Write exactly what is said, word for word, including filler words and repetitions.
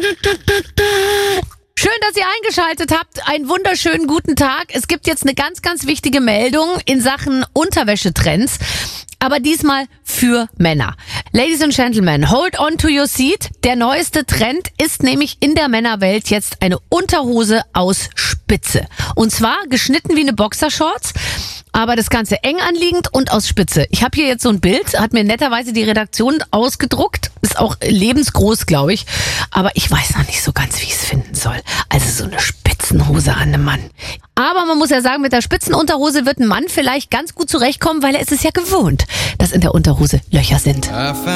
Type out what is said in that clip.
Schön, dass ihr eingeschaltet habt. Einen wunderschönen guten Tag. Es gibt jetzt eine ganz, ganz wichtige Meldung in Sachen Unterwäschetrends. Aber diesmal für Männer. Ladies and Gentlemen, hold on to your seat. Der neueste Trend ist nämlich in der Männerwelt jetzt eine Unterhose aus Spitze. Und zwar geschnitten wie eine Boxershorts, aber das Ganze eng anliegend und aus Spitze. Ich habe hier jetzt so ein Bild, hat mir netterweise die Redaktion ausgedruckt. Ist auch lebensgroß, glaube ich. Aber ich weiß noch nicht so ganz, wie ich es finden soll. Also so eine Spitzenhose an einem Mann. Aber man muss ja sagen, mit der Spitzenunterhose wird ein Mann vielleicht ganz gut zurechtkommen, weil er ist es ja gewohnt, dass in der Unterhose Löcher sind.